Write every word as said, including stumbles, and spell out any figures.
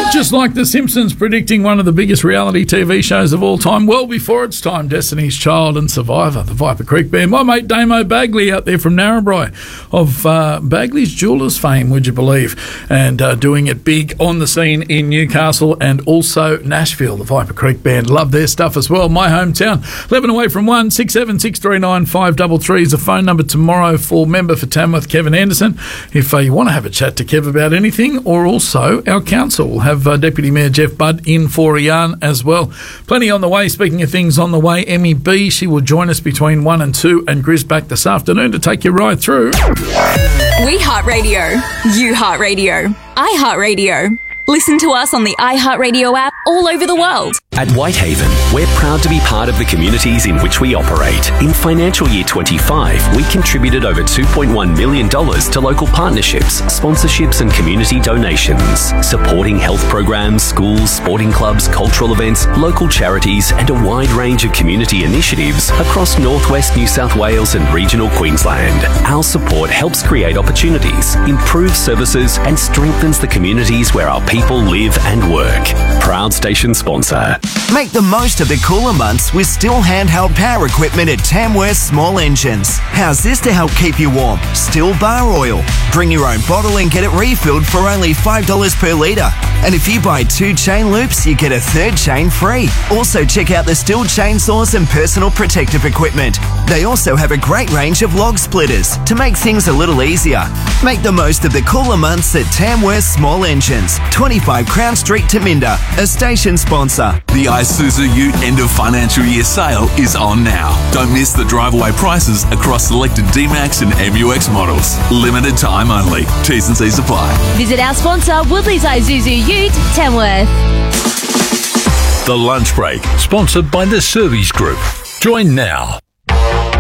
Just like The Simpsons predicting one of the biggest reality T V shows of all time, well before its time, Destiny's Child and Survivor, the Viper Creek Band. My mate Damo Bagley out there from Narrabri of uh, Bagley's Jewellers fame, would you believe, and uh, doing it big on the scene in Newcastle and also Nashville. The Viper Creek Band, love their stuff as well. My hometown, eleven away from one, six seven six three nine five three three is the phone number tomorrow for member for Tamworth, Kevin Anderson. If uh, you want to have a chat to Kev about anything, or also our council will have uh, Deputy Mayor Jeff Budd in for a yarn as well. Plenty on the way. Speaking of things on the way, Emmy B, she will join us between one and two, and Grizz back this afternoon to take you right through. We Heart Radio. You Heart Radio. I Heart Radio. Listen to us on the iHeartRadio app all over the world. At Whitehaven, we're proud to be part of the communities in which we operate. In financial year twenty-five, we contributed over two point one million dollars to local partnerships, sponsorships and community donations, supporting health programs, schools, sporting clubs, cultural events, local charities and a wide range of community initiatives across northwest New South Wales and regional Queensland. Our support helps create opportunities, improves services and strengthens the communities where our people live and work. Proud station sponsor. Make the most of the cooler months with Stihl handheld power equipment at Tamworth Small Engines. How's this to help keep you warm? Stihl bar oil. Bring your own bottle and get it refilled for only five dollars per litre. And if you buy two chain loops, you get a third chain free. Also check out the Stihl chainsaws and personal protective equipment. They also have a great range of log splitters to make things a little easier. Make the most of the cooler months at Tamworth Small Engines, twenty-five Crown Street, Taminda, a station sponsor. The Isuzu Ute end of financial year sale is on now. Don't miss the drive-away prices across selected D-Max and M U X models. Limited time only. T's and C's apply. Visit our sponsor, Woodley's Isuzu Ute, Tamworth. The Lunch Break, sponsored by the Servies Group. Join now.